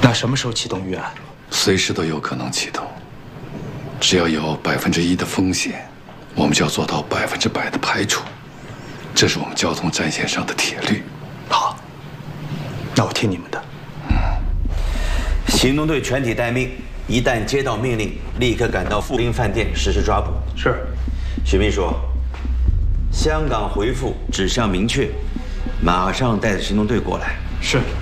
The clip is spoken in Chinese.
那什么时候启动预案？ 随时都有可能启动。只要有1%的风险，我们就要做到100%的排除。这是我们交通战线上的铁律。 好，那我听你们的。 行动队全体待命，一旦接到命令，立刻赶到富滨饭店实施抓捕。 是。 许秘书，香港回复指向明确，马上带着行动队过来。 是。